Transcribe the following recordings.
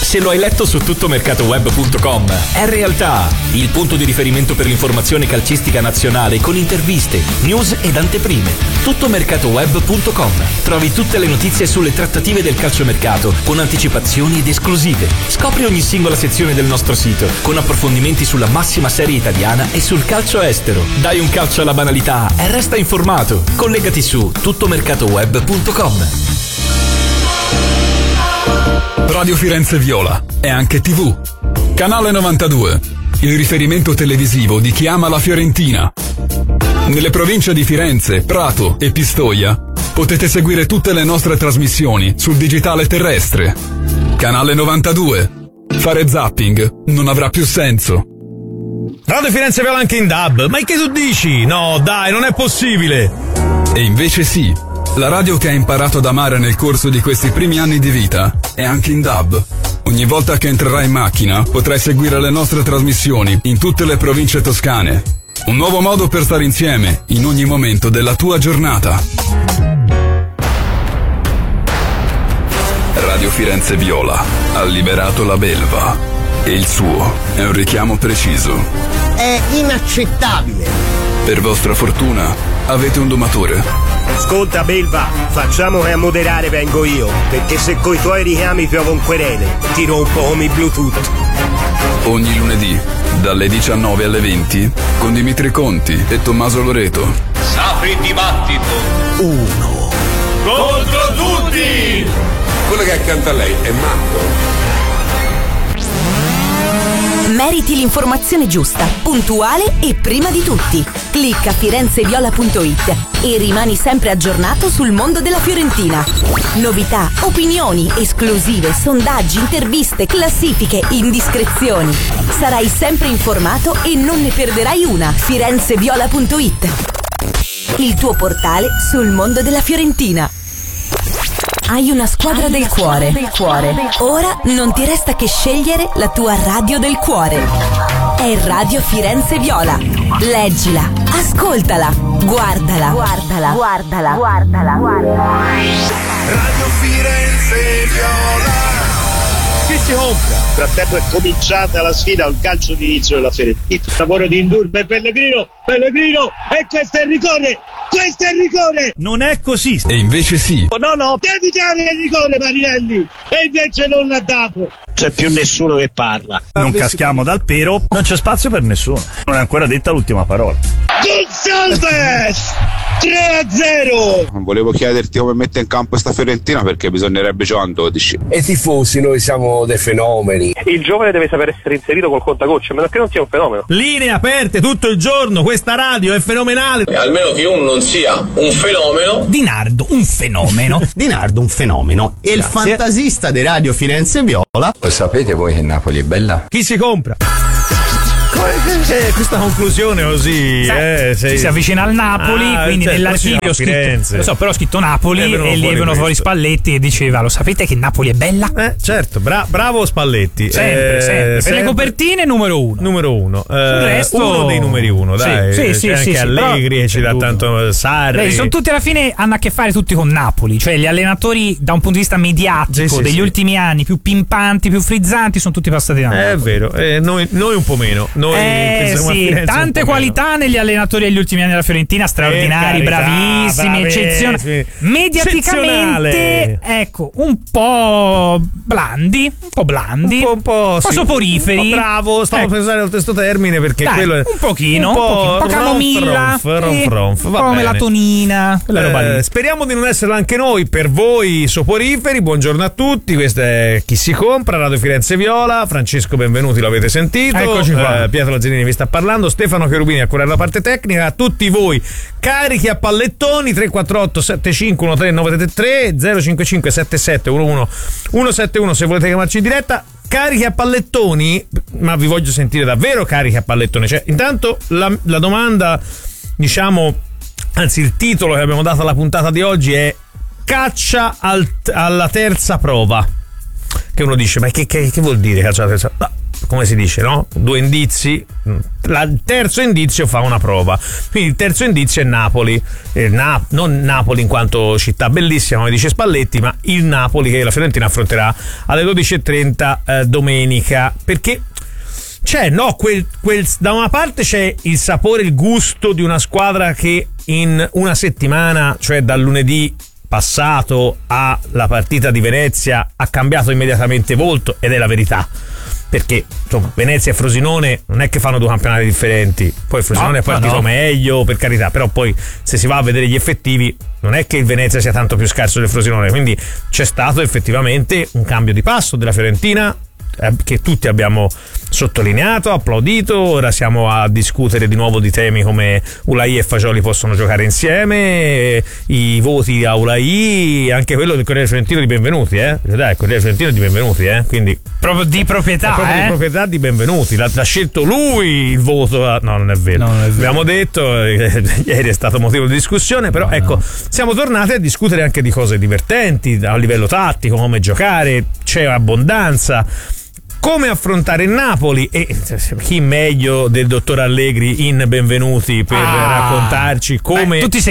se lo hai letto su tuttomercatoweb.com, è realtà. Il punto di riferimento per l'informazione calcistica nazionale con interviste, news ed anteprime. Tuttomercatoweb.com. Trovi tutte le notizie sulle trattative del calciomercato con anticipazioni ed esclusive. Scopri ogni singola sezione del nostro sito con approfondimenti sulla massima serie italiana e sul calcio estero. Dai un calcio alla banalità e resta informato. Collegati su tuttomercatoweb.com. Radio Firenze Viola è anche TV. Canale 92, il riferimento televisivo di chi ama la Fiorentina. Nelle province di Firenze, Prato e Pistoia potete seguire tutte le nostre trasmissioni sul digitale terrestre. Canale 92. Fare zapping non avrà più senso. Radio Firenze Viola anche in DAB. Ma che tu dici? No, dai, non è possibile. E invece sì. La radio che hai imparato ad amare nel corso di questi primi anni di vita è anche in DAB. Ogni volta che entrerai in macchina potrai seguire le nostre trasmissioni in tutte le province toscane. Un nuovo modo per stare insieme in ogni momento della tua giornata. Radio Firenze Viola ha liberato la belva e il suo è un richiamo preciso. È inaccettabile. Per vostra fortuna avete un domatore. Ascolta Belva, facciamo che a moderare vengo io, perché se coi tuoi richiami piovo un querele, ti rompo come i Bluetooth. Ogni lunedì, dalle 19 alle 20, con Dimitri Conti e Tommaso Loreto. Sapri dibattito. 1 contro tutti. Quello che è accanto a lei è matto. Meriti l'informazione giusta, puntuale e prima di tutti. Clicca firenzeviola.it e rimani sempre aggiornato sul mondo della Fiorentina. Novità, opinioni, esclusive, sondaggi, interviste, classifiche, indiscrezioni. Sarai sempre informato e non ne perderai una. firenzeviola.it, il tuo portale sul mondo della Fiorentina. Hai una squadra del cuore. Ora non ti resta che scegliere la tua radio del cuore. È Radio Firenze Viola. Leggila, ascoltala, guardala. Radio Firenze Viola. Chi si compra? Nel frattempo è cominciata la sfida al calcio d'inizio della Fiorentina. Lavoro di Indurbe, Pellegrino, e questo è il rigore! Non è così. E invece sì. No, devi dare il rigore, Marinelli! E invece non l'ha dato. C'è più nessuno che parla. Non caschiamo dal pero, non c'è spazio per nessuno. Non è ancora detta l'ultima parola. Gonçalves! 3-0! Volevo chiederti come mette in campo sta Fiorentina, perché bisognerebbe giocare in 12. E tifosi, noi siamo dei fenomeni. Il giovane deve saper essere inserito col contagocce, a meno che non sia un fenomeno. Linee aperte tutto il giorno, questa radio è fenomenale. Almeno che uno non sia un fenomeno. Dinardo, un fenomeno. E il fantasista di Radio Firenze Viola. Lo sapete voi che Napoli è bella? Chi si compra? Questa conclusione così si avvicina al Napoli, quindi nell'archivio ho scritto, lo so, però ho scritto Napoli e lì vengono fuori Spalletti e diceva: lo sapete che Napoli è bella? Certo, bravo Spalletti. Sempre. Per le copertine numero uno. Sul resto uno dei numeri uno, dai. Sì, anche Allegri ci dà tanto Sarri. Sono tutti alla fine, hanno a che fare tutti con Napoli, cioè gli allenatori da un punto di vista mediatico degli ultimi anni, più pimpanti, più frizzanti, sono tutti passati da Napoli. È vero, noi un po' meno. Tante qualità negli allenatori degli ultimi anni della Fiorentina, straordinari, bravissimi, eccezionali. Mediaticamente, ecco, un po' blandi, un po' soporiferi. Bravo, stavo pensando al stesso termine, perché quello è un po' camomilla, un po' melatonina, speriamo di non esserlo anche noi per voi soporiferi. Buongiorno a tutti, questo è Chi si compra, Radio Firenze Viola. Francesco Benvenuti, l'avete sentito. Eccoci qua. Pietro Lazzarini vi sta parlando, Stefano Cherubini a curare la parte tecnica. A tutti voi carichi a pallettoni, 348 75 13 933 055 77 11 171 se volete chiamarci in diretta. Carichi a pallettoni, ma vi voglio sentire davvero carichi a pallettoni. Cioè, intanto la domanda, anzi il titolo che abbiamo dato alla puntata di oggi è caccia alla terza prova. Che uno dice: ma che vuol dire caccia alla terza prova? come si dice, no? 2 indizi, il terzo indizio fa una prova, quindi il terzo indizio è Napoli, non Napoli in quanto città bellissima come dice Spalletti, ma il Napoli che la Fiorentina affronterà alle 12:30 domenica, perché c'è, no, da una parte c'è il sapore, il gusto di una squadra che in una settimana, cioè dal lunedì passato alla partita di Venezia, ha cambiato immediatamente volto, ed è la verità, perché insomma Venezia e Frosinone non è che fanno 2 campionati differenti, poi Frosinone è partito meglio, per carità, però poi se si va a vedere gli effettivi non è che il Venezia sia tanto più scarso del Frosinone, quindi c'è stato effettivamente un cambio di passo della Fiorentina che tutti abbiamo sottolineato, applaudito. Ora siamo a discutere di nuovo di temi come Ulai e Fagioli possono giocare insieme, i voti a Ulai, anche quello del Corriere Fiorentino di Benvenuti, dai, il Corriere Fiorentino di Benvenuti, quindi proprio di proprietà, di proprietà di Benvenuti, l'ha scelto lui il voto no, non è vero, abbiamo detto ieri è stato motivo di discussione, però siamo tornati a discutere anche di cose divertenti a livello tattico, come giocare, c'è abbondanza. Come affrontare il Napoli, e chi meglio del dottor Allegri in Benvenuti per raccontarci come tutti i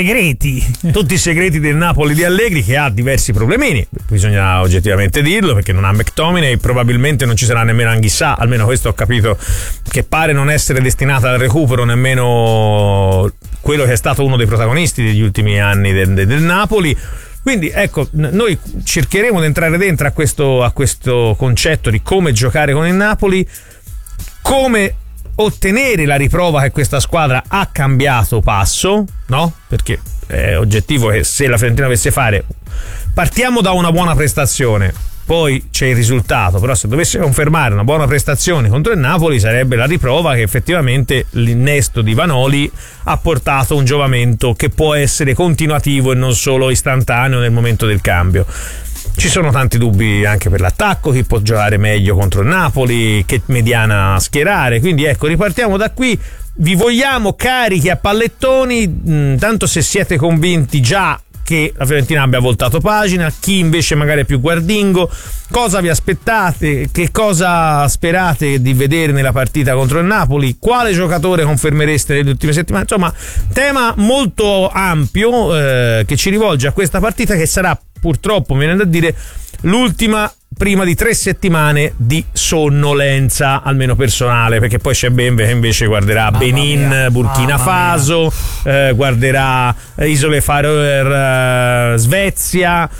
segreti del Napoli di Allegri, che ha diversi problemini, bisogna oggettivamente dirlo, perché non ha McTominay, probabilmente non ci sarà nemmeno Anghissà, almeno questo ho capito, che pare non essere destinata al recupero nemmeno quello che è stato uno dei protagonisti degli ultimi anni del Napoli. Quindi ecco, noi cercheremo di entrare dentro a questo concetto di come giocare con il Napoli, come ottenere la riprova che questa squadra ha cambiato passo, no? Perché è oggettivo che se la Fiorentina dovesse fare, partiamo da una buona prestazione, poi c'è il risultato, però se dovesse confermare una buona prestazione contro il Napoli sarebbe la riprova che effettivamente l'innesto di Vanoli ha portato un giovamento che può essere continuativo e non solo istantaneo nel momento del cambio. Ci sono tanti dubbi anche per l'attacco, chi può giocare meglio contro il Napoli, che mediana schierare, quindi ecco, ripartiamo da qui. Vi vogliamo carichi a pallettoni, tanto se siete convinti già che la Fiorentina abbia voltato pagina, chi invece magari è più guardingo, cosa vi aspettate, che cosa sperate di vedere nella partita contro il Napoli, quale giocatore confermereste nelle ultime settimane, insomma tema molto ampio che ci rivolge a questa partita, che sarà purtroppo, mi viene da dire, l'ultima prima di 3 settimane di sonnolenza, almeno personale, perché poi c'è Benve che invece guarderà Benin, Burkina Faso, guarderà Isole Faroe, Svezia,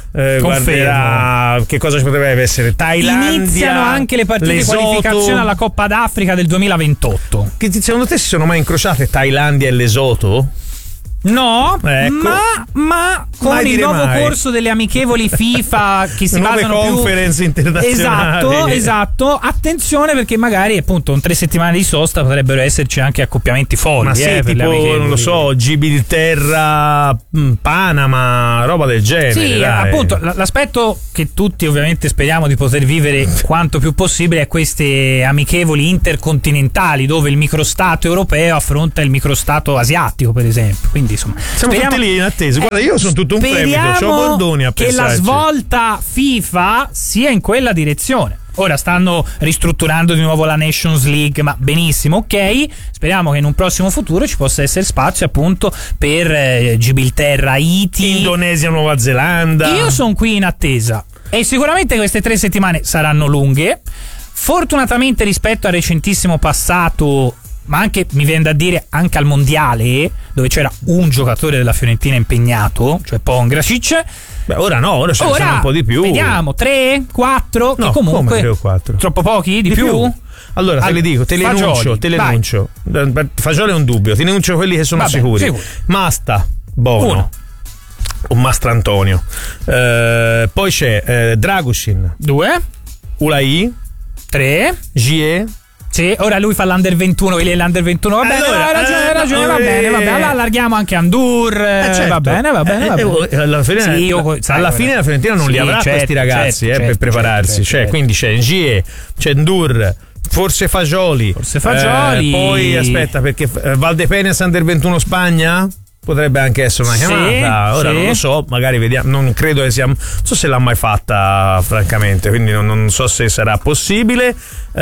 guarderà che cosa ci potrebbe essere, Thailandia. Iniziano anche le partite di qualificazione alla Coppa d'Africa del 2028. Che secondo te si sono mai incrociate Thailandia e Lesotho? No, ecco. ma con il nuovo corso delle amichevoli FIFA che si basano conference internazionali. Esatto. Attenzione, perché magari appunto in 3 settimane di sosta potrebbero esserci anche accoppiamenti folli. Ma sì, tipo, non lo so, Gibilterra, Panama, roba del genere. Sì, dai. Appunto, l'aspetto che tutti ovviamente speriamo di poter vivere quanto più possibile è queste amichevoli intercontinentali, dove il microstato europeo affronta il microstato asiatico, per esempio. Quindi insomma, siamo tutti lì in attesa. Guarda, io sono tutto un premio, c'ho Bordoni a pensarci. Che la svolta FIFA sia in quella direzione. Ora stanno ristrutturando di nuovo la Nations League, ma benissimo, ok. Speriamo che in un prossimo futuro ci possa essere spazio appunto per Gibilterra, Haiti, Indonesia, Nuova Zelanda. Io sono qui in attesa e sicuramente queste 3 settimane saranno lunghe. Fortunatamente rispetto al recentissimo passato, ma anche, mi viene da dire, anche al mondiale, dove c'era un giocatore della Fiorentina impegnato, cioè Pongracic. Beh, ora no, ora ce ne sono un po' di più. Vediamo, 3, 4, no, che comunque come 3 o 4? Troppo pochi? Di più? Allora, te le dico, te le enuncio. Fagioli è un dubbio, te ne enuncio quelli che sono sicuri. Masta, Bono. Un Mastrantonio. Poi c'è Dragushin. 2. Ulai. 3. Gie. Sì, ora lui fa l'Under 21, quelli dell'Under 21. Va bene, hai ragione, va bene. Allora allarghiamo anche Andur. Certo. Va bene. Alla fine la Fiorentina non li avrà questi ragazzi per prepararsi. Quindi c'è Ngie, c'è Ndur, forse Fagioli. Poi aspetta, perché Valdepeñas Under 21 Spagna? potrebbe anche essere una chiamata. Ora non lo so, magari vediamo. Non credo che sia. Non so se l'ha mai fatta, francamente. Quindi non so se sarà possibile.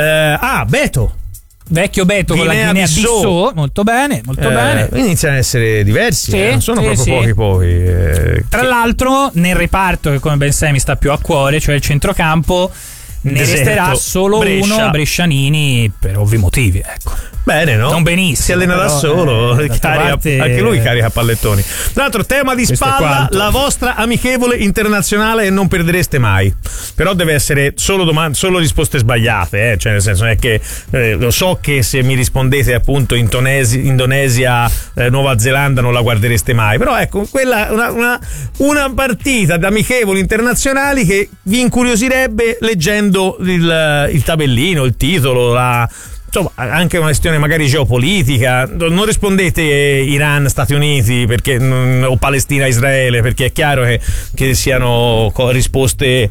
Beto. Vecchio Beto con la Guinea-Bissau, molto bene, molto bene. Iniziano ad essere diversi, non sono proprio pochi. Tra l'altro, nel reparto che come ben sai mi sta più a cuore, cioè il centrocampo, ne resterà solo uno, Brescianini, per ovvi motivi, ecco. Bene, no? Non benissimo. Si allena da solo, anche lui carica pallettoni. Tra l'altro, tema di spalla, la vostra amichevole internazionale e non perdereste mai. Però deve essere solo risposte sbagliate, cioè nel senso è che lo so che se mi rispondete appunto Indonesia, Nuova Zelanda non la guardereste mai, però ecco, quella una partita d'amichevoli internazionali che vi incuriosirebbe leggendo il tabellino, il titolo, insomma, anche una questione magari geopolitica. Non rispondete Iran, Stati Uniti o Palestina, Israele, perché è chiaro che siano risposte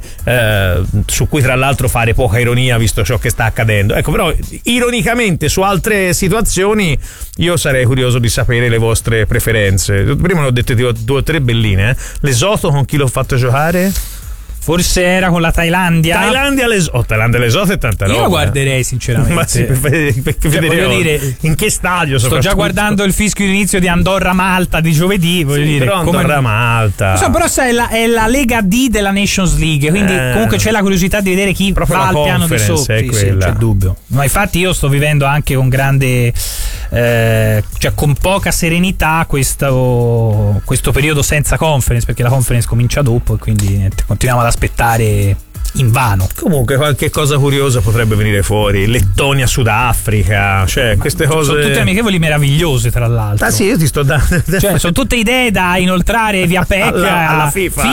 su cui tra l'altro fare poca ironia visto ciò che sta accadendo. Ecco, però ironicamente su altre situazioni io sarei curioso di sapere le vostre preferenze. Prima ne ho dette 2 o 3 belline. L'Esoto con chi l'ho fatto giocare? Forse era con la Thailandia. Thailandia Lesotho è tanta roba. Io lo guarderei sinceramente. Ma sì, per vedere in che stadio. Sto già guardando il fischio d'inizio di Andorra-Malta di giovedì. Voglio dire, però Andorra-Malta. So, però è la Lega D della Nations League, quindi comunque c'è la curiosità di vedere chi va al piano di sopra. Sì, non c'è dubbio. Ma infatti io sto vivendo anche con grande, cioè con poca serenità questo periodo senza conference, perché la conference comincia dopo e quindi continuiamo ad aspettare invano. Comunque qualche cosa curiosa potrebbe venire fuori. Lettonia, Sudafrica, cioè queste cose sono tutte amichevoli meravigliose, tra l'altro. Ah sì, io ti sto dando, cioè sono tutte idee da inoltrare via PEC alla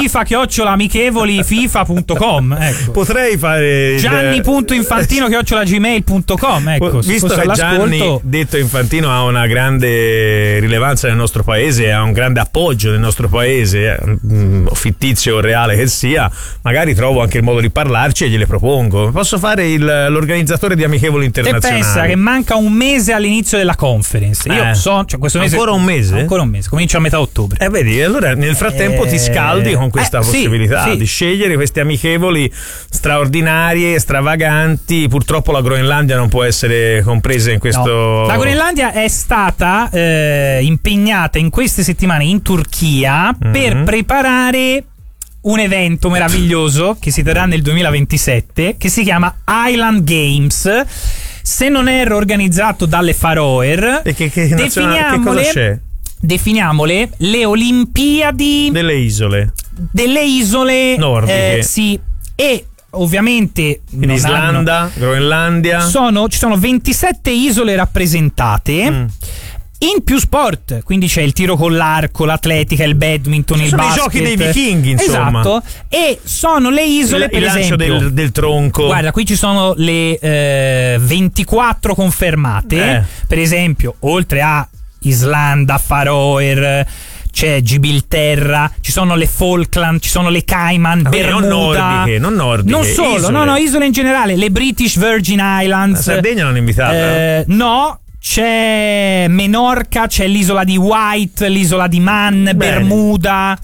FIFA@amichevolififa.com, ecco. Potrei fare Gianni.infantino@gmail.com, ecco. Visto che Gianni, detto Infantino, ha una grande rilevanza nel nostro paese, ha un grande appoggio nel nostro paese, fittizio o reale che sia, magari trovo anche il modo di parlarci e gliele propongo. Posso fare l'organizzatore di amichevoli internazionali. E pensa che manca un mese all'inizio della conference. Io so, cioè questo mese ancora un mese? Comincia a metà ottobre. Vedi, allora nel frattempo ti scaldi con questa possibilità di scegliere queste amichevoli straordinarie, stravaganti. Purtroppo la Groenlandia non può essere compresa in questo. No. La Groenlandia è stata impegnata in queste settimane in Turchia per preparare un evento meraviglioso che si terrà nel 2027, che si chiama Island Games. Se non erro, organizzato dalle Faroe. E che cosa c'è? Definiamole le Olimpiadi delle isole nordiche. Sì, e ovviamente in Islanda, Groenlandia. Ci sono 27 isole rappresentate. In più sport, quindi c'è il tiro con l'arco, l'atletica, il badminton, il basket. Sono i giochi dei vichinghi, insomma. Esatto. E sono le isole, per esempio, lancio del tronco. Guarda, qui ci sono le 24 confermate. Per esempio, oltre a Islanda, Faroe, c'è Gibilterra, ci sono le Falkland, ci sono le Cayman, Bermuda. Non nordiche. Non solo, isole. Isole in generale, le British Virgin Islands. La Sardegna non è invitata? No. C'è Menorca, c'è l'isola di White, l'isola di Man, Bermuda.